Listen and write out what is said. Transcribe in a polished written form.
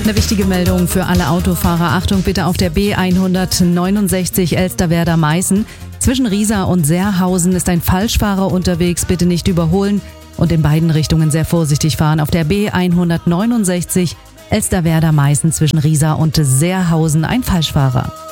Eine wichtige Meldung für alle Autofahrer. Achtung bitte auf der B169 Elsterwerda-Meißen. Zwischen Riesa und Serhausen ist ein Falschfahrer unterwegs. Bitte nicht überholen und in beiden Richtungen sehr vorsichtig fahren. Auf der B169 Elsterwerda-Meißen zwischen Riesa und Serhausen ein Falschfahrer.